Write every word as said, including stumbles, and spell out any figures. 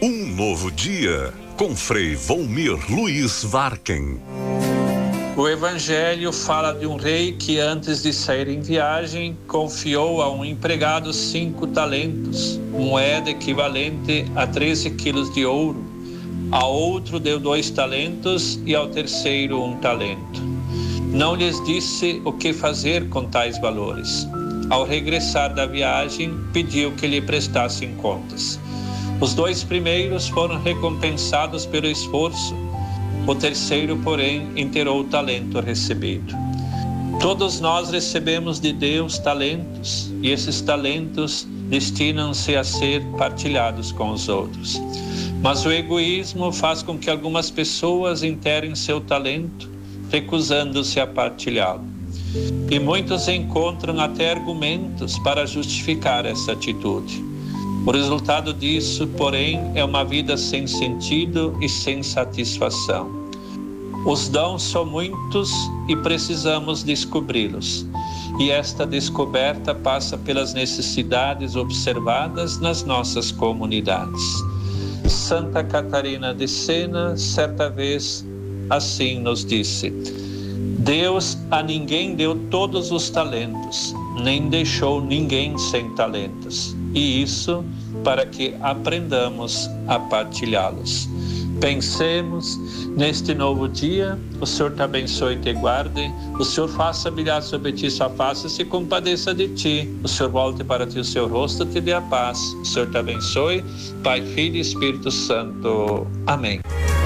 Um novo dia, com Frei Volmir Luiz Varken. O Evangelho fala de um rei que, antes de sair em viagem, confiou a um empregado cinco talentos, moeda equivalente a treze quilos de ouro. A outro deu dois talentos e ao terceiro um talento. Não lhes disse o que fazer com tais valores. Ao regressar da viagem, pediu que lhe prestassem contas. Os dois primeiros foram recompensados pelo esforço. O terceiro, porém, enterrou o talento recebido. Todos nós recebemos de Deus talentos, e esses talentos destinam-se a ser partilhados com os outros. Mas o egoísmo faz com que algumas pessoas enterrem seu talento, recusando-se a partilhá-lo. E muitos encontram até argumentos para justificar essa atitude. O resultado disso, porém, é uma vida sem sentido e sem satisfação. Os dons são muitos e precisamos descobri-los. E esta descoberta passa pelas necessidades observadas nas nossas comunidades. Santa Catarina de Sena, certa vez, assim nos disse: Deus a ninguém deu todos os talentos, nem deixou ninguém sem talentos. E isso para que aprendamos a partilhá-los. Pensemos neste novo dia. O Senhor te abençoe e te guarde. O Senhor faça brilhar sobre ti sua face e se compadeça de ti. O Senhor volte para ti o seu rosto e te dê a paz. O Senhor te abençoe. Pai, Filho e Espírito Santo. Amém.